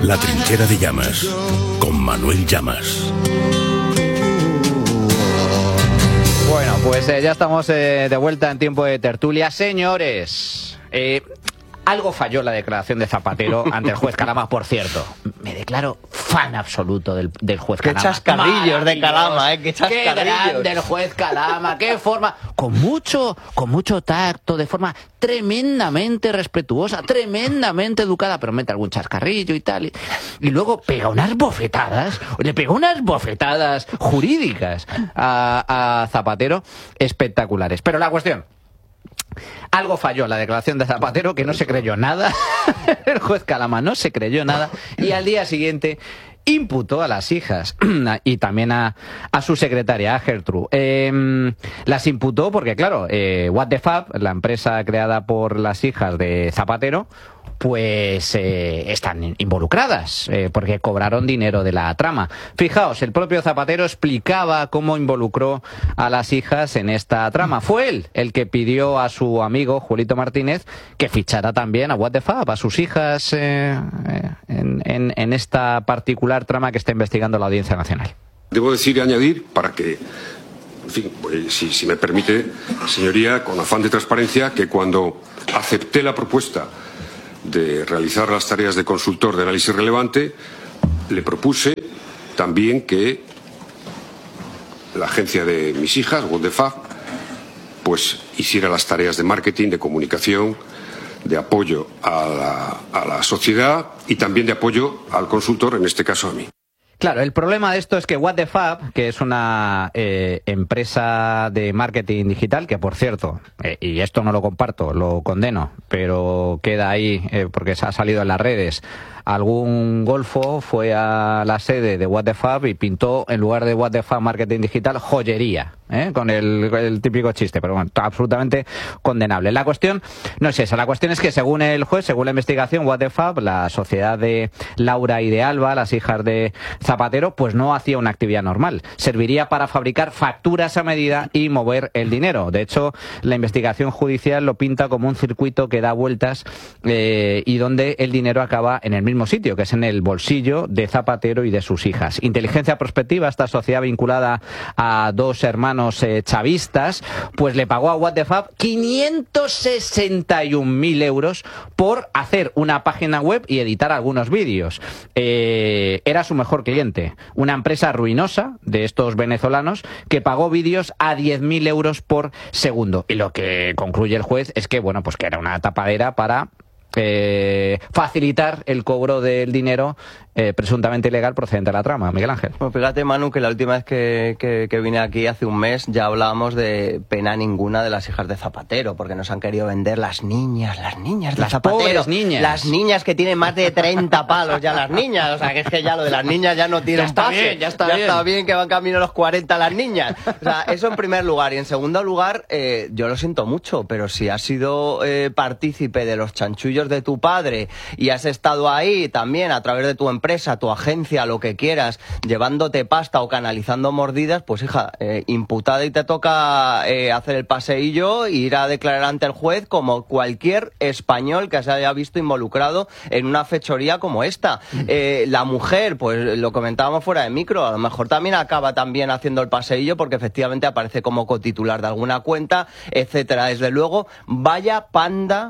La trinchera de Llamas, con Manuel Llamas. Bueno, pues ya estamos de vuelta en tiempo de tertulia. Señores, algo falló la declaración de Zapatero ante el juez Calama, por cierto. Me declaro fan absoluto del juez Calama. Qué chascarrillos de Calama, qué chascarrillos. Qué grande el juez Calama, qué forma, con mucho tacto, de forma tremendamente respetuosa, tremendamente educada, pero mete algún chascarrillo y tal. Y luego pega unas bofetadas, le pegó unas bofetadas jurídicas a Zapatero espectaculares. Pero la cuestión, algo falló en la declaración de Zapatero, que no se creyó nada. El juez Calama no se creyó nada y al día siguiente imputó a las hijas y también a su secretaria, a Gertrude. Las imputó porque, claro, What the Fab, la empresa creada por las hijas de Zapatero, pues están involucradas, porque cobraron dinero de la trama. Fijaos, el propio Zapatero explicaba cómo involucró a las hijas en esta trama. Fue él el que pidió a su amigo Julito Martínez que fichara también a What the Fab, a sus hijas, en esta particular trama que está investigando la Audiencia Nacional. Debo decir y añadir, para que, en fin, pues, si me permite, señoría, con afán de transparencia, que cuando acepté la propuesta de realizar las tareas de consultor de análisis relevante, le propuse también que la agencia de mis hijas, What the Fab, pues hiciera las tareas de marketing, de comunicación, de apoyo a la sociedad y también de apoyo al consultor, en este caso a mí. Claro, el problema de esto es que What the Fab, que es una empresa de marketing digital, que por cierto, y esto no lo comparto, lo condeno, pero queda ahí porque se ha salido en las redes, algún golfo fue a la sede de What the Fab y pintó, en lugar de What the Fab Marketing Digital, joyería, con el típico chiste, pero bueno, absolutamente condenable. La cuestión no es esa, la cuestión es que según el juez, según la investigación, What the Fab, la sociedad de Laura y de Alba, las hijas de Zapatero, pues no hacía una actividad normal. Serviría para fabricar facturas a medida y mover el dinero. De hecho, la investigación judicial lo pinta como un circuito que da vueltas y donde el dinero acaba en el mismo sitio, que es en el bolsillo de Zapatero y de sus hijas. Inteligencia Prospectiva, esta sociedad vinculada a dos hermanos chavistas, pues le pagó a What the Fab 561.000 euros por hacer una página web y editar algunos vídeos. Era su mejor cliente, una empresa ruinosa de estos venezolanos que pagó vídeos a 10.000 euros por segundo. Y lo que concluye el juez es que, bueno, pues que era una tapadera para facilitar el cobro del dinero presuntamente ilegal procedente de la trama. Miguel Ángel. Pues fíjate, Manu, que la última vez que vine aquí hace un mes ya hablábamos de pena ninguna de las hijas de Zapatero, porque nos han querido vender las niñas de Zapatero. Pobres niñas. Las niñas que tienen más de 30 palos ya las niñas. O sea, que es que ya lo de las niñas ya no tiene pase. Ya está bien que van camino a los 40 las niñas. O sea, eso en primer lugar. Y en segundo lugar, yo lo siento mucho, pero si has sido partícipe de los chanchullos de tu padre y has estado ahí también a través de tu empresa, tu agencia, lo que quieras, llevándote pasta o canalizando mordidas, pues hija, imputada, y te toca hacer el paseillo e ir a declarar ante el juez como cualquier español que se haya visto involucrado en una fechoría como esta. La mujer, pues lo comentábamos fuera de micro, a lo mejor también acaba también haciendo el paseillo porque efectivamente aparece como cotitular de alguna cuenta, etcétera. Desde luego, vaya panda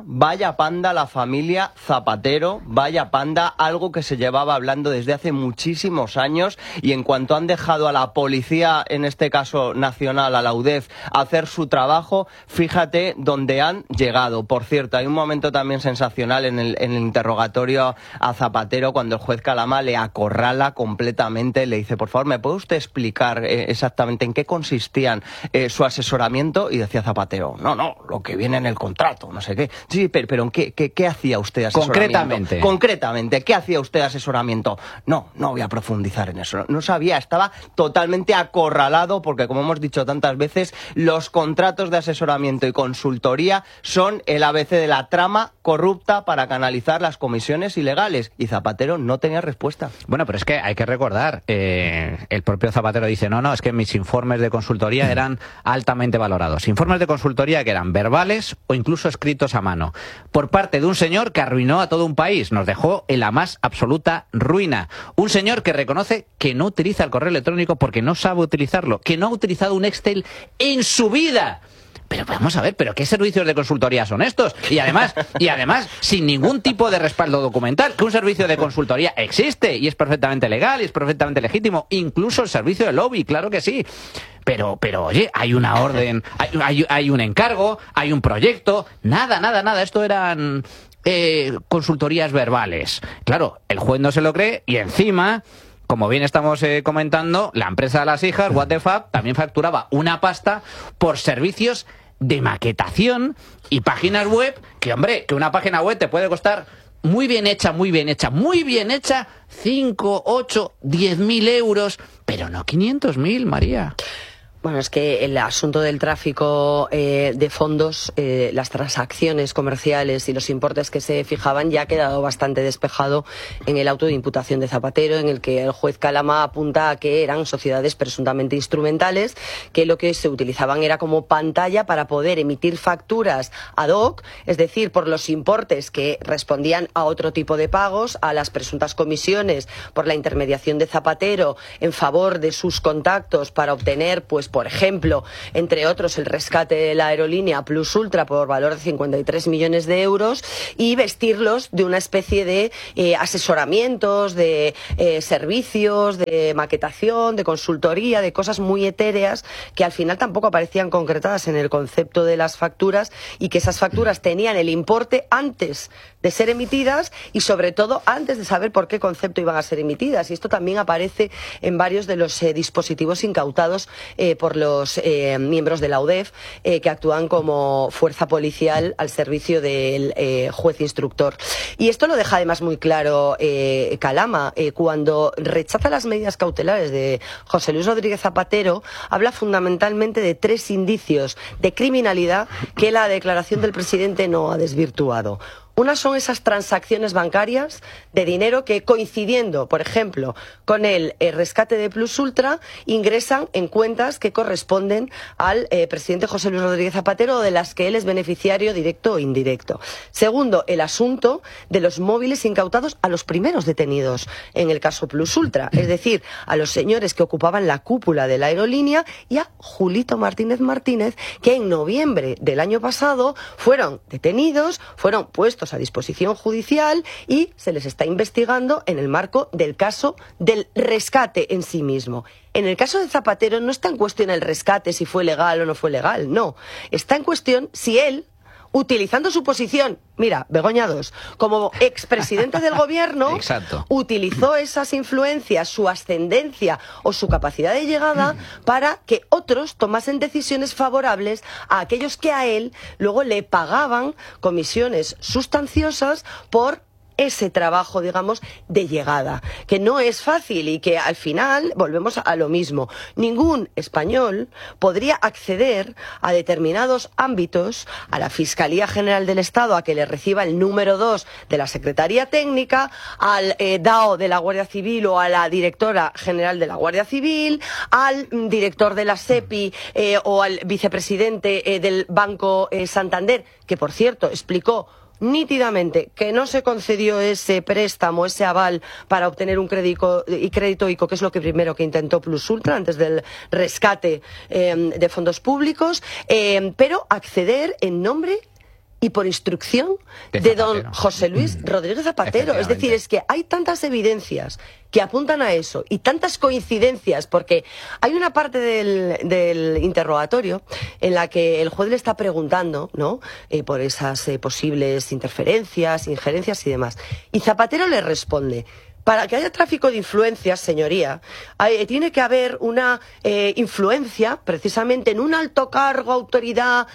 la familia Zapatero, vaya panda, algo que se llevaba hablando desde hace muchísimos años, y en cuanto han dejado a la policía, en este caso nacional, a la UDEF, hacer su trabajo, fíjate dónde han llegado. Por cierto, hay un momento también sensacional en el interrogatorio a Zapatero cuando el juez Calama le acorrala completamente, le dice, por favor, ¿me puede usted explicar exactamente en qué consistían su asesoramiento? Y decía Zapatero, no, lo que viene en el contrato, no sé qué. Sí, pero ¿en qué hacía usted asesoramiento? Concretamente, ¿qué hacía usted asesoramiento? No voy a profundizar en eso. No sabía, estaba totalmente acorralado porque, como hemos dicho tantas veces, los contratos de asesoramiento y consultoría son el ABC de la trama corrupta para canalizar las comisiones ilegales. Y Zapatero no tenía respuesta. Bueno, pero es que hay que recordar, el propio Zapatero dice, no, es que mis informes de consultoría eran altamente valorados. Informes de consultoría que eran verbales o incluso escritos a mano, por parte de un señor que arruinó a todo un país, nos dejó en la más absoluta ruina. Un señor que reconoce que no utiliza el correo electrónico porque no sabe utilizarlo, que no ha utilizado un Excel en su vida. Pero vamos a ver, ¿pero qué servicios de consultoría son estos? Y además, sin ningún tipo de respaldo documental, que un servicio de consultoría existe y es perfectamente legal y es perfectamente legítimo, incluso el servicio de lobby, claro que sí. Pero oye, hay una orden, hay un encargo, hay un proyecto, nada, esto eran consultorías verbales. Claro, el juez no se lo cree y encima, como bien estamos comentando, la empresa de las hijas, What the Fuck, también facturaba una pasta por servicios de maquetación y páginas web, que hombre, que una página web te puede costar muy bien hecha, 5, 8, 10.000 euros, pero no 500.000, María. Bueno, es que el asunto del tráfico de fondos, las transacciones comerciales y los importes que se fijaban ya ha quedado bastante despejado en el auto de imputación de Zapatero, en el que el juez Calama apunta a que eran sociedades presuntamente instrumentales, que lo que se utilizaban era como pantalla para poder emitir facturas ad hoc, es decir, por los importes que respondían a otro tipo de pagos, a las presuntas comisiones por la intermediación de Zapatero en favor de sus contactos para obtener, pues, por ejemplo, entre otros, el rescate de la aerolínea Plus Ultra por valor de 53 millones de euros y vestirlos de una especie de asesoramientos, de servicios, de maquetación, de consultoría, de cosas muy etéreas que al final tampoco aparecían concretadas en el concepto de las facturas y que esas facturas tenían el importe antes de ser emitidas y sobre todo antes de saber por qué concepto iban a ser emitidas. Y esto también aparece en varios de los dispositivos incautados por los miembros de la UDEF que actúan como fuerza policial al servicio del juez instructor. Y esto lo deja además muy claro Calama cuando rechaza las medidas cautelares de José Luis Rodríguez Zapatero. Habla fundamentalmente de 3 indicios de criminalidad que la declaración del presidente no ha desvirtuado. Una son esas transacciones bancarias de dinero que, coincidiendo, por ejemplo, con el rescate de Plus Ultra, ingresan en cuentas que corresponden al presidente José Luis Rodríguez Zapatero, o de las que él es beneficiario directo o indirecto. Segundo, el asunto de los móviles incautados a los primeros detenidos en el caso Plus Ultra, es decir, a los señores que ocupaban la cúpula de la aerolínea y a Julito Martínez Martínez, que en noviembre del año pasado fueron detenidos, fueron puestos a disposición judicial y se les está investigando en el marco del caso del rescate en sí mismo. En el caso de Zapatero no está en cuestión el rescate, si fue legal o no fue legal, no. Está en cuestión si él, utilizando su posición, mira, Begoña II, como expresidente del gobierno, Exacto, utilizó esas influencias, su ascendencia o su capacidad de llegada para que otros tomasen decisiones favorables a aquellos que a él luego le pagaban comisiones sustanciosas por ese trabajo, digamos, de llegada, que no es fácil y que al final volvemos a lo mismo. Ningún español podría acceder a determinados ámbitos, a la Fiscalía General del Estado, a que le reciba el número 2 de la Secretaría Técnica, al DAO de la Guardia Civil o a la Directora General de la Guardia Civil, al director de la SEPI o al vicepresidente del Banco Santander, que por cierto explicó nítidamente que no se concedió ese préstamo, ese aval para obtener un crédito ICO, que es lo que primero que intentó Plus Ultra antes del rescate de fondos públicos, pero acceder en nombre y por instrucción de don José Luis Rodríguez Zapatero. Es decir, es que hay tantas evidencias que apuntan a eso y tantas coincidencias, porque hay una parte del interrogatorio en la que el juez le está preguntando, ¿no?, por esas posibles interferencias, injerencias y demás. Y Zapatero le responde: para que haya tráfico de influencias, señoría, tiene que haber una influencia precisamente en un alto cargo, autoridad,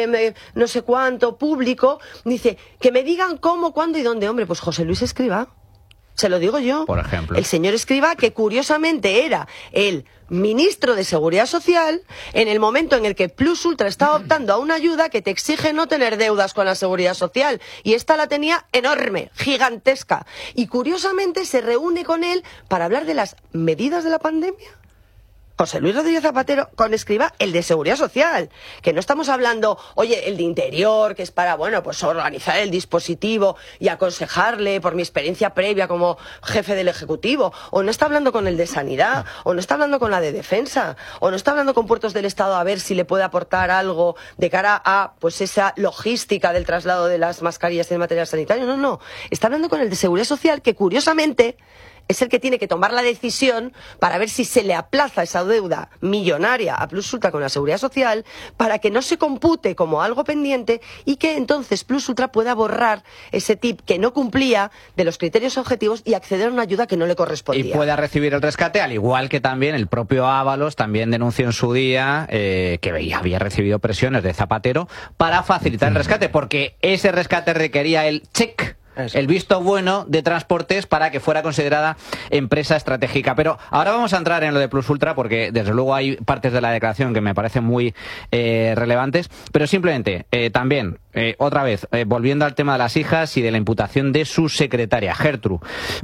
no sé cuánto, público. Dice, que me digan cómo, cuándo y dónde. Hombre, pues José Luis Escrivá, se lo digo yo. Por ejemplo. El señor Escrivá, que curiosamente era el ministro de Seguridad Social en el momento en el que Plus Ultra estaba optando a una ayuda que te exige no tener deudas con la Seguridad Social, y esta la tenía enorme, gigantesca, y curiosamente se reúne con él para hablar de las medidas de la pandemia. José Luis Rodríguez Zapatero con Escrivá, el de Seguridad Social, que no estamos hablando, oye, el de Interior, que es para, bueno, pues organizar el dispositivo y aconsejarle por mi experiencia previa como jefe del Ejecutivo, o no está hablando con el de Sanidad, o no está hablando con la de Defensa, o no está hablando con Puertos del Estado a ver si le puede aportar algo de cara a, pues, esa logística del traslado de las mascarillas y el material sanitario, no, está hablando con el de Seguridad Social, que curiosamente es el que tiene que tomar la decisión para ver si se le aplaza esa deuda millonaria a Plus Ultra con la Seguridad Social para que no se compute como algo pendiente y que entonces Plus Ultra pueda borrar ese tip que no cumplía de los criterios objetivos y acceder a una ayuda que no le correspondía. Y pueda recibir el rescate, al igual que también el propio Ábalos también denunció en su día que había recibido presiones de Zapatero para facilitar el rescate, porque ese rescate requería el check, el visto bueno de Transportes para que fuera considerada empresa estratégica. Pero ahora vamos a entrar en lo de Plus Ultra porque desde luego hay partes de la declaración que me parecen muy relevantes, pero simplemente también, otra vez, volviendo al tema de las hijas y de la imputación de su secretaria, Gertrude.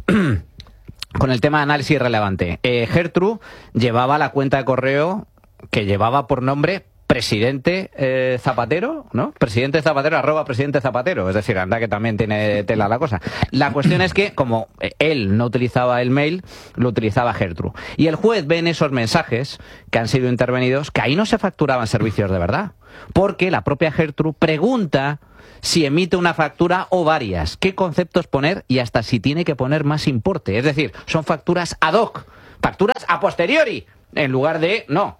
Con el tema de análisis relevante. Gertrude llevaba la cuenta de correo que llevaba por nombre Presidente Zapatero, ¿no? Presidente Zapatero, @Presidente Zapatero. Es decir, anda que también tiene tela la cosa. La cuestión es que, como él no utilizaba el mail, lo utilizaba Gertrude. Y el juez ve en esos mensajes que han sido intervenidos que ahí no se facturaban servicios de verdad. Porque la propia Gertrude pregunta si emite una factura o varias, qué conceptos poner y hasta si tiene que poner más importe. Es decir, son facturas ad hoc, facturas a posteriori. En lugar de, no,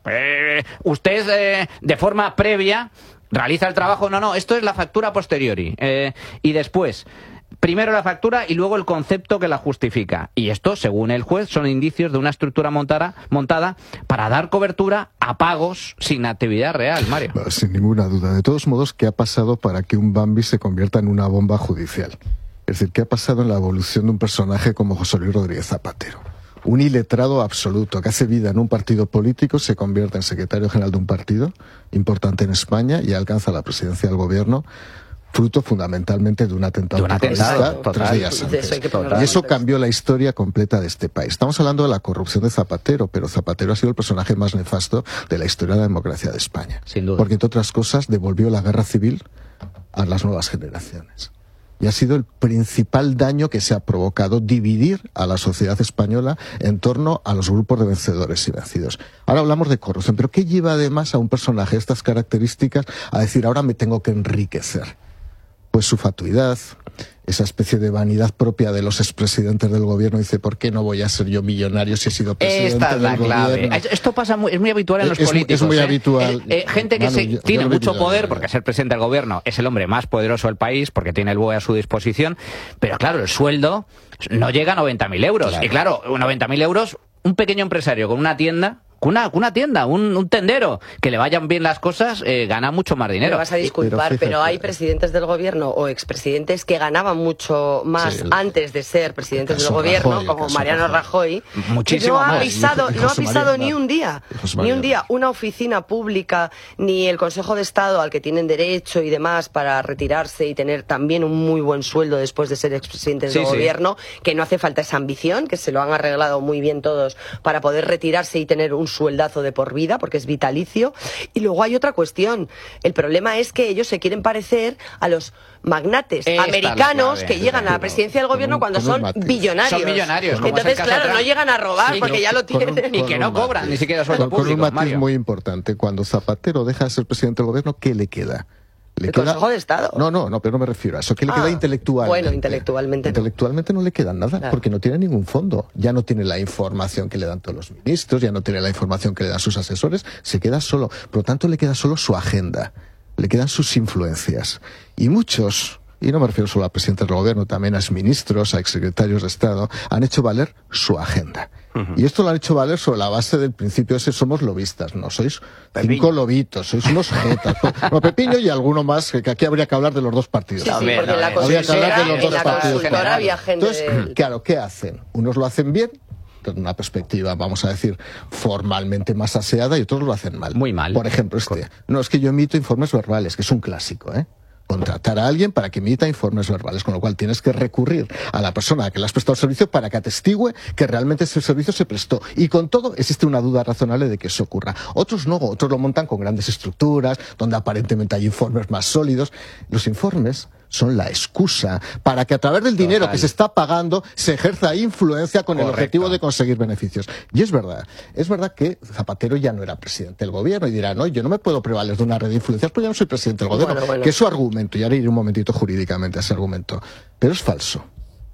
usted de forma previa realiza el trabajo, no, esto es la factura a posteriori. Y después, primero la factura y luego el concepto que la justifica. Y esto, según el juez, son indicios de una estructura montada para dar cobertura a pagos sin actividad real, Mario. Sin ninguna duda. De todos modos, ¿qué ha pasado para que un Bambi se convierta en una bomba judicial? Es decir, ¿qué ha pasado en la evolución de un personaje como José Luis Rodríguez Zapatero? Un iletrado absoluto que hace vida en un partido político, se convierte en secretario general de un partido importante en España y alcanza la presidencia del gobierno, fruto fundamentalmente de un atentado terrorista 3 días antes. Y eso cambió la historia completa de este país. Estamos hablando de la corrupción de Zapatero, pero Zapatero ha sido el personaje más nefasto de la historia de la democracia de España. Sin duda. Porque, entre otras cosas, devolvió la guerra civil a las nuevas generaciones. Y ha sido el principal daño que se ha provocado, dividir a la sociedad española en torno a los grupos de vencedores y vencidos. Ahora hablamos de corrupción, pero ¿qué lleva además a un personaje de estas características a decir ahora me tengo que enriquecer? Pues su fatuidad, esa especie de vanidad propia de los expresidentes del gobierno. Dice, ¿por qué no voy a ser yo millonario si he sido presidente Esta es la del clave. gobierno? Esto pasa es muy habitual en los políticos. Es muy habitual. Gente que Manu, tiene yo lo he mucho vivido, poder, porque ser presidente del gobierno es el hombre más poderoso del país, porque tiene el BOE a su disposición, pero claro, el sueldo no llega a 90.000 euros. Claro. Y claro, 90.000 euros, un pequeño empresario con una tienda... Una tienda, un tendero, que le vayan bien las cosas, gana mucho más dinero. Me vas a disculpar, pero hay presidentes del gobierno o expresidentes que ganaban mucho más antes de ser presidentes del gobierno, Rajoy, como Mariano Rajoy, muchísimo que no ha más. pisado ni un día una oficina pública, ni el Consejo de Estado al que tienen derecho y demás para retirarse y tener también un muy buen sueldo después de ser expresidentes del gobierno, que no hace falta esa ambición, que se lo han arreglado muy bien todos para poder retirarse y tener un sueldazo de por vida, porque es vitalicio. Y luego hay otra cuestión. El problema es que ellos se quieren parecer a los magnates americanos que llegan a la presidencia del gobierno cuando son billonarios. Son millonarios. Entonces, claro, no llegan a robar porque ya lo tienen. Y que no cobran ni siquiera sueldo público. Con un matiz Mario. muy importante. Cuando Zapatero deja de ser presidente del gobierno, ¿qué le queda? ¿El Consejo de Estado? No, pero no me refiero a eso. ¿Qué le queda intelectualmente? Bueno, intelectualmente no. Intelectualmente no le queda nada, porque no tiene ningún fondo. Ya no tiene la información que le dan todos los ministros, ya no tiene la información que le dan sus asesores, se queda solo. Por lo tanto, le queda solo su agenda, le quedan sus influencias. Y muchos, y no me refiero solo a presidentes del gobierno, también a exministros, a exsecretarios de Estado, han hecho valer su agenda. Y esto lo han hecho valer sobre la base del principio ese somos lobistas, ¿no? Sois 5 lobitos, sois unos jetas. No, Pepiño y alguno más, que aquí habría que hablar de los dos partidos. Sí, porque en la consultora había gente. Entonces, claro, ¿qué hacen? Unos lo hacen bien, desde una perspectiva, vamos a decir, formalmente más aseada, y otros lo hacen mal. Muy mal. Por ejemplo, no, es que yo emito informes verbales, que es un clásico, ¿eh? contratar a alguien para que emita informes verbales, con lo cual tienes que recurrir a la persona a que le has prestado el servicio para que atestigue que realmente ese servicio se prestó. Y con todo existe una duda razonable de que eso ocurra. Otros no, otros lo montan con grandes estructuras, donde aparentemente hay informes más sólidos. Los informes son la excusa para que a través del dinero que se está pagando se ejerza influencia con el objetivo de conseguir beneficios. Y es verdad que Zapatero ya no era presidente del gobierno y dirá, no, yo no me puedo prevaler de una red de influencias porque yo no soy presidente del gobierno, que es su argumento, y ahora iré un momentito jurídicamente a ese argumento. Pero es falso.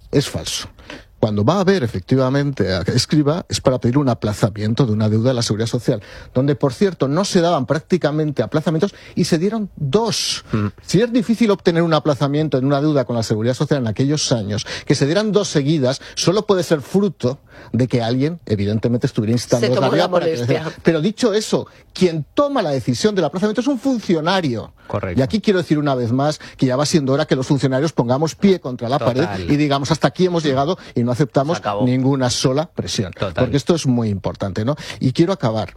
Cuando va a haber efectivamente a Escrivá es para pedir un aplazamiento de una deuda de la Seguridad Social, donde por cierto no se daban prácticamente aplazamientos y se dieron 2. Si es difícil obtener un aplazamiento en una deuda con la Seguridad Social en aquellos años, que se dieran 2 seguidas, solo puede ser fruto de que alguien evidentemente estuviera instando se tomó la para que molestia. pero dicho eso, quien toma la decisión del aplazamiento es un funcionario. Correcto. Y aquí quiero decir una vez más que ya va siendo hora que los funcionarios pongamos pie contra la pared y digamos hasta aquí hemos llegado y no aceptamos ninguna sola presión. Porque esto es muy importante, ¿no? Y quiero acabar.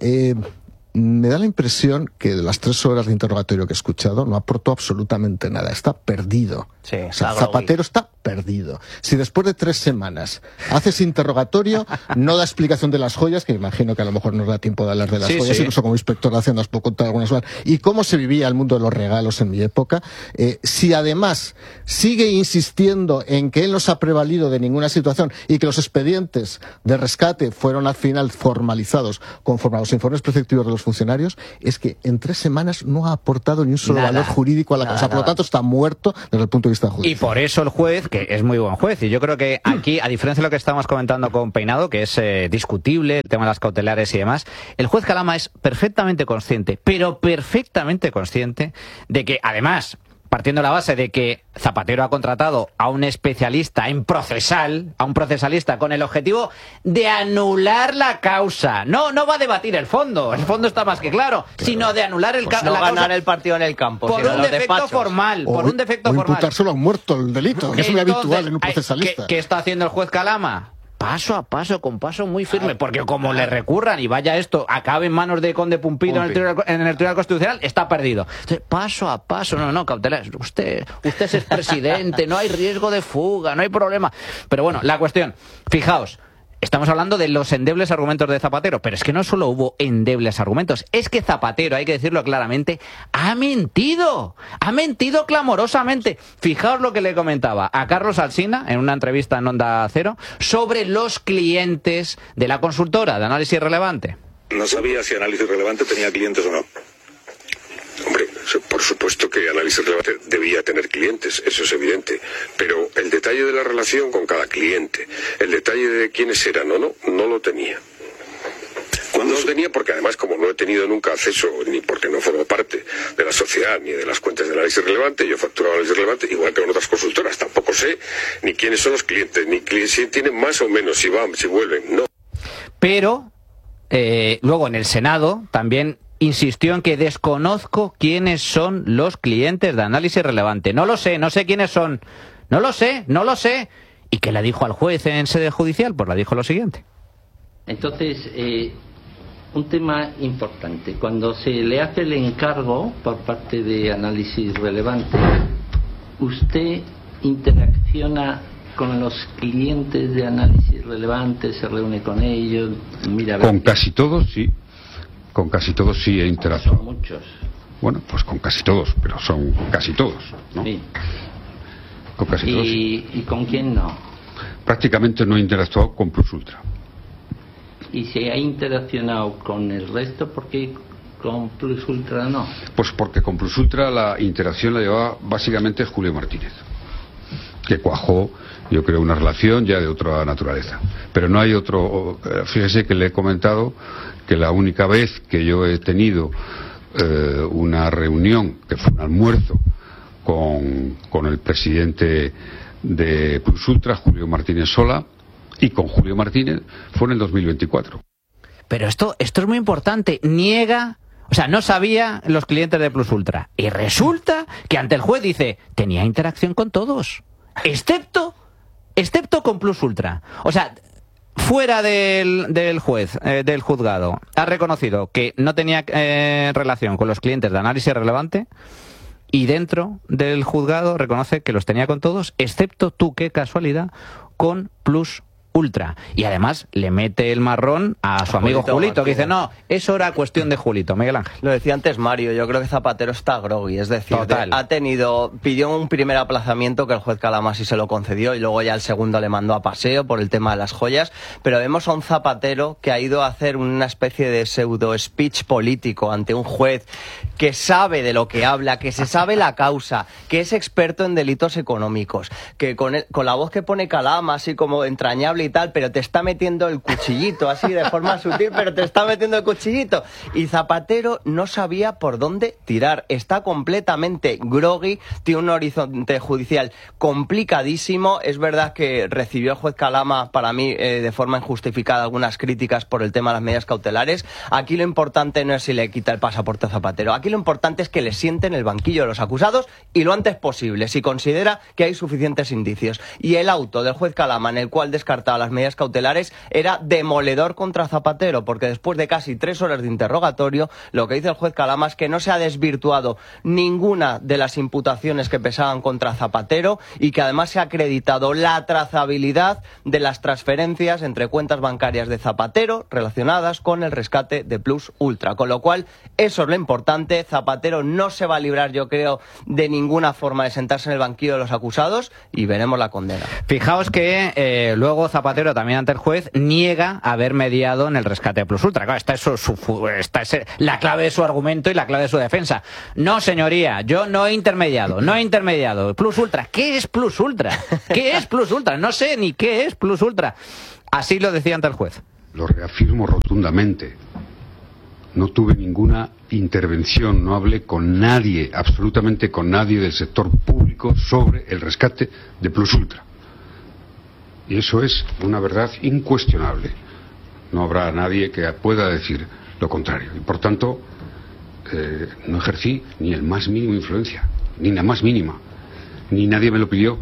Me da la impresión que de las 3 horas de interrogatorio que he escuchado no aportó absolutamente nada. Está perdido. Sí, o sea, Zapatero está perdido. Si después de 3 semanas haces interrogatorio, no da explicación de las joyas, que imagino que a lo mejor nos da tiempo de hablar de las joyas, incluso como inspector de Hacienda os puedo contar algunas cosas, y cómo se vivía el mundo de los regalos en mi época. Si además sigue insistiendo en que él no se ha prevalido de ninguna situación y que los expedientes de rescate fueron al final formalizados conforme a los informes preceptivos de los funcionarios, es que en 3 semanas no ha aportado ni un solo valor jurídico a la causa. Por lo tanto, está muerto desde el punto de vista judicial. Y por eso el juez, que es muy buen juez, y yo creo que aquí, a diferencia de lo que estamos comentando con Peinado, que es discutible, el tema de las cautelares y demás, el juez Calama es perfectamente consciente, pero perfectamente consciente, de que además, partiendo de la base de que Zapatero ha contratado a un especialista en procesal, a un procesalista, con el objetivo de anular la causa. No va a debatir el fondo está más que claro, sino de anular la ganar causa el partido en el campo, por un defecto formal, o imputárselo a un muerto el delito, que es muy habitual en un procesalista. ¿Qué está haciendo el juez Calama? Paso a paso, con paso muy firme, porque como le recurran y vaya esto, acabe en manos de Conde Pumpido en el Tribunal Constitucional, está perdido. Entonces, paso a paso, no, cautelar. Usted es expresidente, no hay riesgo de fuga, no hay problema. Pero bueno, la cuestión, fijaos, estamos hablando de los endebles argumentos de Zapatero, pero es que no solo hubo endebles argumentos, es que Zapatero, hay que decirlo claramente, ha mentido clamorosamente. Fijaos lo que le comentaba a Carlos Alsina en una entrevista en Onda Cero sobre los clientes de la consultora de Análisis Relevante. No sabía si Análisis Relevante tenía clientes o no. Hombre, por supuesto que Análisis Relevante debía tener clientes, eso es evidente, pero el detalle de la relación con cada cliente, el detalle de quiénes eran o no lo tenía. No lo tenía porque además, como no he tenido nunca acceso, ni porque no formo parte de la sociedad ni de las cuentas de Análisis Relevante, yo facturaba Análisis Relevante, igual que con otras consultoras, tampoco sé ni quiénes son los clientes, ni si tienen más o menos, si van, si vuelven, no. Pero luego en el Senado también insistió en que desconozco quiénes son los clientes de Análisis Relevante. No sé quiénes son. No lo sé. ¿Y qué le dijo al juez en sede judicial? Pues le dijo lo siguiente. Entonces, un tema importante. Cuando se le hace el encargo por parte de Análisis Relevante, ¿usted interacciona con los clientes de Análisis Relevante? ¿Se reúne con ellos? Mira, con casi todos, sí. Con casi todos sí he interactuado. Son muchos. Bueno, pues con casi todos, pero son casi todos, ¿no? Sí. Con casi todos. ¿Y con quién no? Prácticamente no he interactuado con Plus Ultra. ¿Y se ha interaccionado con el resto? ¿Por qué con Plus Ultra no? Pues porque con Plus Ultra la interacción la llevaba básicamente Julio Martínez, que cuajó, yo creo, una relación ya de otra naturaleza. Pero no hay otro. Fíjese que le he comentado que la única vez que yo he tenido una reunión, que fue un almuerzo con el presidente de Plus Ultra, Julio Martínez Sola, y con Julio Martínez, fue en el 2024. Pero esto es muy importante. Niega, o sea, no sabía los clientes de Plus Ultra. Y resulta que ante el juez dice, tenía interacción con todos, excepto con Plus Ultra. O sea, fuera del juez, del juzgado, ha reconocido que no tenía relación con los clientes de Análisis Relevante y dentro del juzgado reconoce que los tenía con todos, excepto tú, qué casualidad, con Plus Ultra. Y además le mete el marrón a su amigo Julito, que dice, no, eso era cuestión de Julito. Miguel Ángel. Lo decía antes Mario, yo creo que Zapatero está groggy, es decir, Total. pidió un primer aplazamiento que el juez Calama sí se lo concedió y luego ya el segundo le mandó a paseo por el tema de las joyas, pero vemos a un Zapatero que ha ido a hacer una especie de pseudo speech político ante un juez que sabe de lo que habla, que se sabe la causa, que es experto en delitos económicos, que con la voz que pone Calama, así como entrañable y tal, pero te está metiendo el cuchillito, así de forma sutil, pero te está metiendo el cuchillito. Y Zapatero no sabía por dónde tirar, está completamente groggy, tiene un horizonte judicial complicadísimo. Es verdad que recibió el juez Calama, para mí, de forma injustificada, algunas críticas por el tema de las medidas cautelares. Aquí lo importante no es si le quita el pasaporte a Zapatero, aquí lo importante es que le siente en el banquillo de los acusados y lo antes posible, si considera que hay suficientes indicios. Y el auto del juez Calama, en el cual descartaba las medidas cautelares, era demoledor contra Zapatero, porque después de casi 3 horas de interrogatorio, lo que dice el juez Calama es que no se ha desvirtuado ninguna de las imputaciones que pesaban contra Zapatero y que además se ha acreditado la trazabilidad de las transferencias entre cuentas bancarias de Zapatero relacionadas con el rescate de Plus Ultra. Con lo cual, eso es lo importante. Zapatero no se va a librar, yo creo, de ninguna forma de sentarse en el banquillo de los acusados y veremos la condena. Fijaos que luego Zapatero, también ante el juez, niega haber mediado en el rescate de Plus Ultra. Claro, esta es la clave de su argumento y la clave de su defensa. No, señoría, yo no he intermediado. Plus Ultra, ¿qué es Plus Ultra? ¿Qué es Plus Ultra? No sé ni qué es Plus Ultra. Así lo decía ante el juez. Lo reafirmo rotundamente. No tuve ninguna intervención, no hablé con nadie, absolutamente con nadie del sector público sobre el rescate de Plus Ultra. Y eso es una verdad incuestionable. No habrá nadie que pueda decir lo contrario. Y por tanto, no ejercí ni el más mínimo influencia, ni la más mínima. Ni nadie me lo pidió,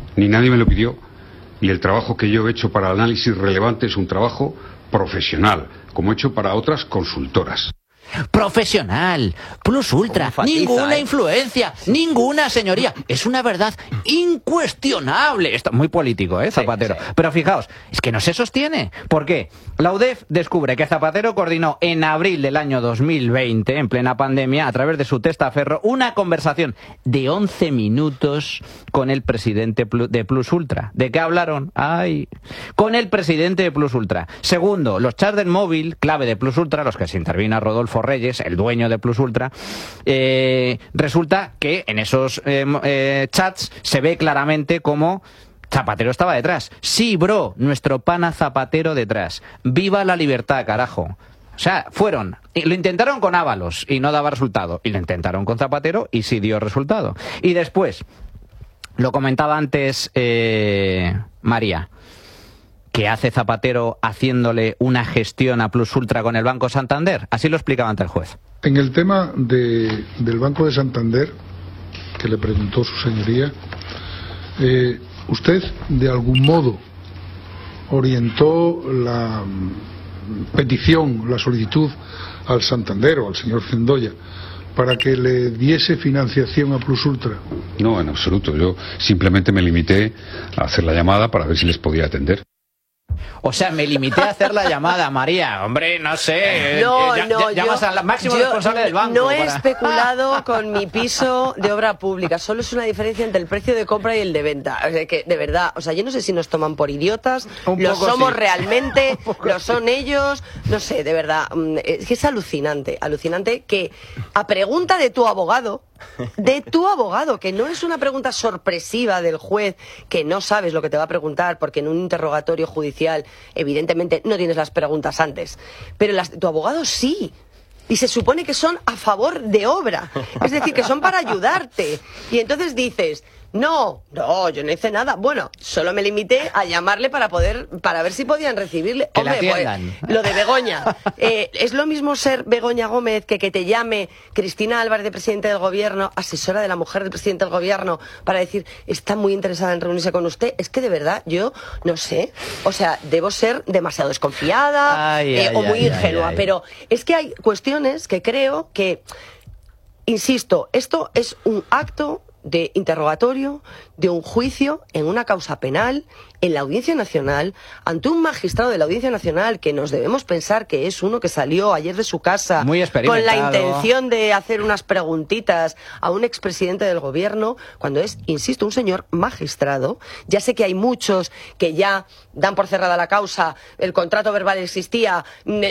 Y el trabajo que yo he hecho para el análisis relevante es un trabajo profesional, como he hecho para otras consultoras. Profesional, Plus Ultra, Enfatiza, ninguna influencia, ninguna, señoría. Es una verdad incuestionable. Esto muy político, Zapatero. Sí. Pero fijaos, es que no se sostiene. ¿Por qué? La UDEF descubre que Zapatero coordinó en abril del año 2020, en plena pandemia, a través de su testaferro, una conversación de 11 minutos con el presidente de Plus Ultra. ¿De qué hablaron? Con el presidente de Plus Ultra. Segundo, los chats del móvil, clave de Plus Ultra, los que se intervino Rodolfo Reyes, el dueño de Plus Ultra, resulta que en esos chats se ve claramente cómo Zapatero estaba detrás. Sí, bro, nuestro pana Zapatero detrás. ¡Viva la libertad, carajo! O sea, lo intentaron con Ábalos y no daba resultado. Y lo intentaron con Zapatero y sí dio resultado. Y después, lo comentaba antes María, que hace Zapatero haciéndole una gestión a Plus Ultra con el Banco Santander. Así lo explicaba ante el juez. En el tema del Banco de Santander, que le preguntó su señoría, ¿usted de algún modo orientó la petición, la solicitud al Santander o al señor Zendoya para que le diese financiación a Plus Ultra? No, en absoluto. Yo simplemente me limité a hacer la llamada para ver si les podía atender. O sea, me limité a hacer la llamada, María. Hombre, no sé. Llamas al máximo responsable del banco. No he especulado con mi piso de obra pública. Solo es una diferencia entre el precio de compra y el de venta. O sea, que de verdad, yo no sé si nos toman por idiotas, lo somos sí. Realmente, lo son ellos. No sé, de verdad. Es que es alucinante que a pregunta de tu abogado, que no es una pregunta sorpresiva del juez, que no sabes lo que te va a preguntar, porque en un interrogatorio judicial evidentemente no tienes las preguntas antes, pero las de tu abogado sí, y se supone que son a favor de obra, es decir, que son para ayudarte, y entonces dices, no, yo no hice nada. Bueno, solo me limité a llamarle para ver si podían recibirle. Que hombre, pues, lo de Begoña. Es lo mismo ser Begoña Gómez que te llame Cristina Álvarez, de presidente del gobierno, asesora de la mujer del presidente del gobierno, para decir, está muy interesada en reunirse con usted. Es que de verdad, yo no sé. O sea, debo ser demasiado desconfiada o muy ingenua. Pero es que hay cuestiones que creo que Insisto, esto es un acto de interrogatorio, de un juicio en una causa penal, en la Audiencia Nacional, ante un magistrado de la Audiencia Nacional que nos debemos pensar que es uno que salió ayer de su casa con la intención de hacer unas preguntitas a un expresidente del gobierno, cuando es, insisto, un señor magistrado. Ya sé que hay muchos que ya dan por cerrada la causa, el contrato verbal existía,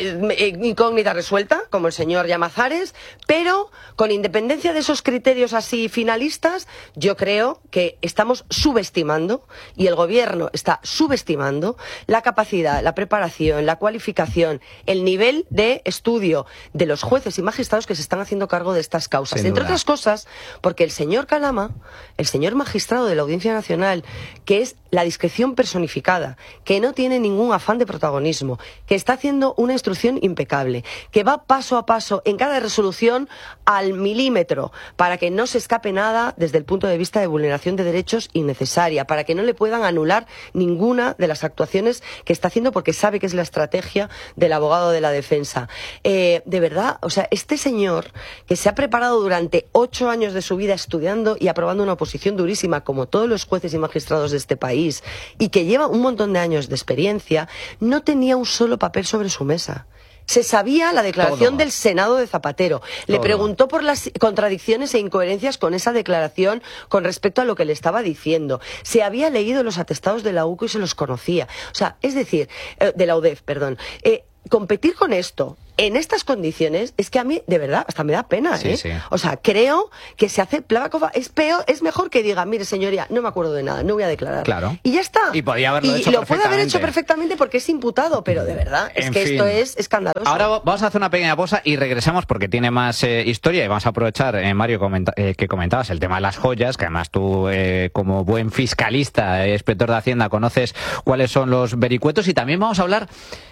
incógnita resuelta, como el señor Llamazares, pero con independencia de esos criterios así finalistas, yo creo que estamos subestimando, y el gobierno está subestimando, la capacidad, la preparación, la cualificación, el nivel de estudio de los jueces y magistrados que se están haciendo cargo de estas causas. Entre otras cosas, porque el señor Calama, el señor magistrado de la Audiencia Nacional, que es la discreción personificada, que no tiene ningún afán de protagonismo, que está haciendo una instrucción impecable, que va paso a paso en cada resolución al milímetro para que no se escape nada desde el punto de vista de vulneración de derechos innecesaria, para que no le puedan anular ninguna de las actuaciones que está haciendo, porque sabe que es la estrategia del abogado de la defensa. De verdad, o sea, este señor que se ha preparado durante 8 años de su vida estudiando y aprobando una oposición durísima, como todos los jueces y magistrados de este país, y que lleva un montón de años de experiencia, no tenía un solo papel sobre su mesa. Se sabía la declaración del Senado de Zapatero. Le preguntó por las contradicciones e incoherencias con esa declaración con respecto a lo que le estaba diciendo. Se había leído los atestados de la UCO y se los conocía. O sea, es decir, de la UDEF, perdón. Competir con esto en estas condiciones es que a mí, de verdad, hasta me da pena, ¿eh? Sí. O sea, creo que se hace Plavakova, es mejor que diga, mire, señoría, no me acuerdo de nada, no voy a declarar. Claro. Y ya está. Y podía haberlo hecho perfectamente. Y lo puede haber hecho perfectamente porque es imputado, pero de verdad, es que esto es escandaloso. Ahora vamos a hacer una pequeña pausa y regresamos porque tiene más historia, y vamos a aprovechar, Mario, que comentabas el tema de las joyas, que además tú, como buen fiscalista, inspector de Hacienda, conoces cuáles son los vericuetos, y también vamos a hablar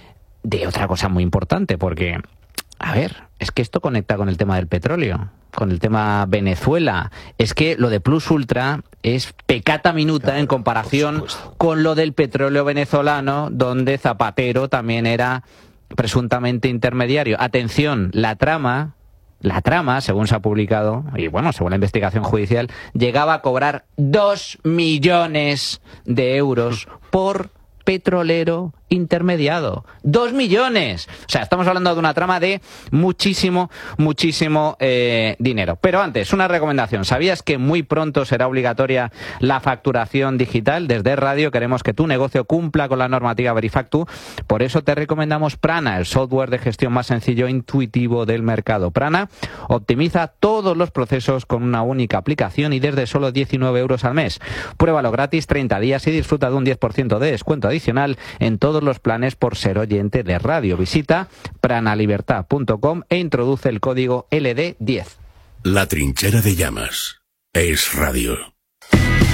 de otra cosa muy importante, porque, a ver, es que esto conecta con el tema del petróleo, con el tema Venezuela. Es que lo de Plus Ultra es peccata minuta en comparación con lo del petróleo venezolano, donde Zapatero también era presuntamente intermediario. Atención, la trama, según se ha publicado, y bueno, según la investigación judicial, llegaba a cobrar 2 millones de euros por petrolero intermediado. 2 millones. O sea, estamos hablando de una trama de muchísimo dinero. Pero antes, una recomendación. ¿Sabías que muy pronto será obligatoria la facturación digital? Desde Radio queremos que tu negocio cumpla con la normativa Verifactu. Por eso te recomendamos Prana, el software de gestión más sencillo e intuitivo del mercado. Prana optimiza todos los procesos con una única aplicación y desde solo 19 euros al mes. Pruébalo gratis 30 días y disfruta de un 10% de descuento adicional en todos los planes por ser oyente de Radio. Visita pranalibertad.com e introduce el código LD10. La trinchera de llamas es radio.